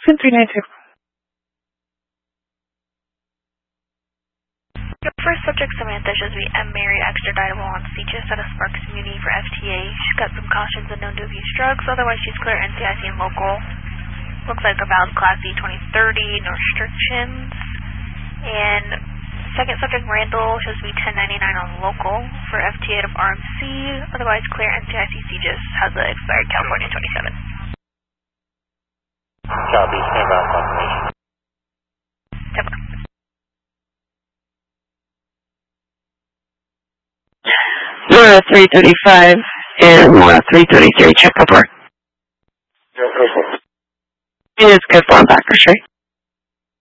Pin 392. Your first subject, Samantha, shows me M. Mary extraditable on CGIS at a Sparks Community for FTA. She's got some cautions and known to abuse drugs, otherwise she's clear NCIC and local. Looks like a valid Class E 2030, no restrictions. And second subject, Randall, shows me 1099 on local for FTA out of RMC, otherwise clear NCIC CGIS, has the expired California 27. Copy, stand by on confirmation. 335 and 333, check report. It is good for on Backer Street.